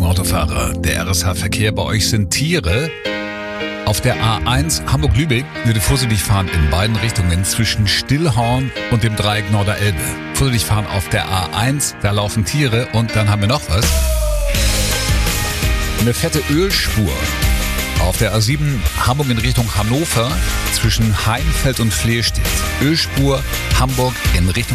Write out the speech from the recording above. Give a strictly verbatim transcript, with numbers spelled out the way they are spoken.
Achtung Autofahrer, der R S H-Verkehr bei euch sind Tiere. Auf der A eins Hamburg-Lübeck bitte vorsichtig fahren in beiden Richtungen zwischen Stillhorn und dem Dreieck Norderelbe. Vorsichtig fahren auf der A eins, da laufen Tiere und dann haben wir noch was. Eine fette Ölspur. Auf der A sieben Hamburg in Richtung Hannover zwischen Heinfeld und Flehstedt. Ölspur Hamburg in Richtung